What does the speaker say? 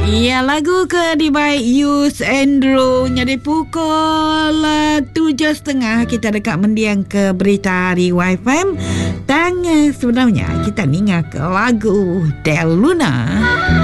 Ya, lagu ke di by Yus Andrew. Jadi pukul 7.30 kita dekat mendiang ke berita hari YFM. Dan sebenarnya kita dengar ke lagu Del Luna.